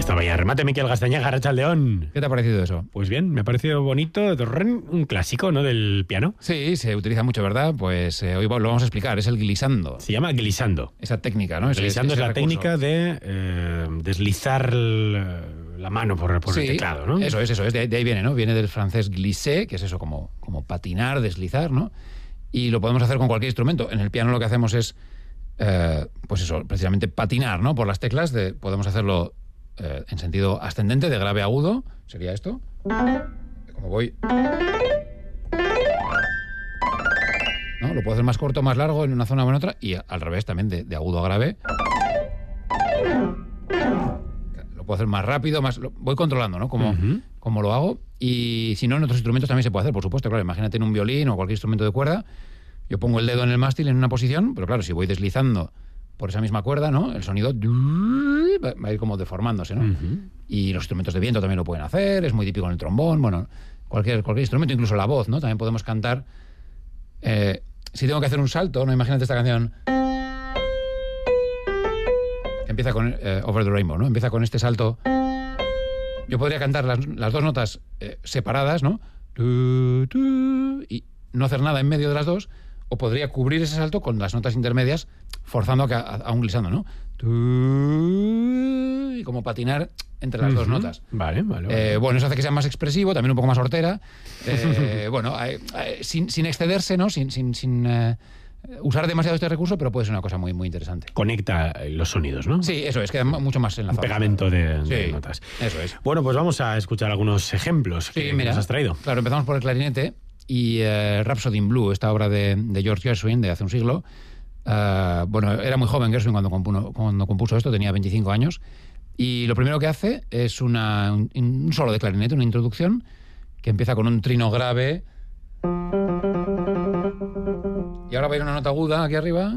estaba ya remate, Miquel Gastañaga, Arratsaldeón. ¿Qué te ha parecido eso? Pues bien, me ha parecido bonito, un clásico, ¿no?, del piano. Sí, se utiliza mucho, ¿verdad? Pues hoy lo vamos a explicar, es el glissando. Se llama glissando. Esa técnica, ¿no? Glissando es la recurso. técnica de deslizar la mano por el teclado, ¿no? Eso es, de ahí viene, ¿no? Viene del francés glisser, que es eso, como patinar, deslizar, ¿no? Y lo podemos hacer con cualquier instrumento. En el piano lo que hacemos es, pues eso, precisamente patinar, ¿no? Por las teclas, podemos hacerlo en sentido ascendente, de grave a agudo, sería esto. Como voy... ¿no? Lo puedo hacer más corto, más largo, en una zona o en otra, y al revés también, de agudo a grave. Lo puedo hacer más rápido, voy controlando, ¿no? Como lo hago. Y si no, en otros instrumentos también se puede hacer, por supuesto. Claro, imagínate en un violín o cualquier instrumento de cuerda, yo pongo el dedo en el mástil en una posición, pero claro, si voy deslizando por esa misma cuerda, ¿no? El sonido va a ir como deformándose, ¿no? Y los instrumentos de viento también lo pueden hacer, es muy típico en el trombón, bueno, cualquier instrumento, incluso la voz, ¿no? También podemos cantar. Si tengo que hacer un salto, ¿no? Imagínate esta canción que empieza con Over the Rainbow, ¿no? Empieza con este salto. Yo podría cantar las dos notas separadas, ¿no? Y no hacer nada en medio de las dos, o podría cubrir ese salto con las notas intermedias, forzando a un glissando, ¿no? Y como patinar entre las dos notas. Vale. Bueno, eso hace que sea más expresivo, también un poco más hortera. Bueno, sin excederse, ¿no? Sin usar demasiado este recurso, pero puede ser una cosa muy, muy interesante. Conecta los sonidos, ¿no? Sí, eso es, queda mucho más enlazado. Un pegamento de notas. Eso es. Bueno, pues vamos a escuchar algunos ejemplos que nos has traído. Claro, empezamos por el clarinete y Rhapsody in Blue, esta obra de George Gershwin de hace un siglo. Bueno, era muy joven Gershwin cuando compuso esto, tenía 25 años. Y lo primero que hace es un solo de clarinete, una introducción, que empieza con un trino grave. Y ahora va a ir una nota aguda aquí arriba.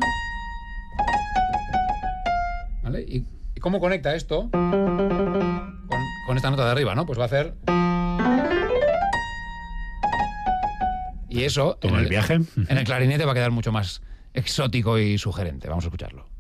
¿Vale? ¿Y cómo conecta esto con esta nota de arriba, ¿no? Pues va a hacer... Y eso, en el viaje, en el clarinete va a quedar mucho más exótico y sugerente. Vamos a escucharlo.